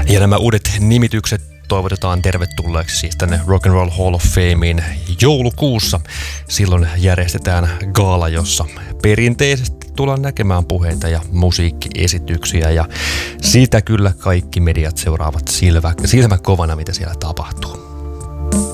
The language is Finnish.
Ja nämä uudet nimitykset toivotetaan tervetulleeksi siis tänne Rock and Roll Hall of Fameen joulukuussa. Silloin järjestetään gaala, jossa perinteisesti tullaan näkemään puheita ja musiikkiesityksiä. Ja siitä kyllä kaikki mediat seuraavat silmä kovana, mitä siellä tapahtuu.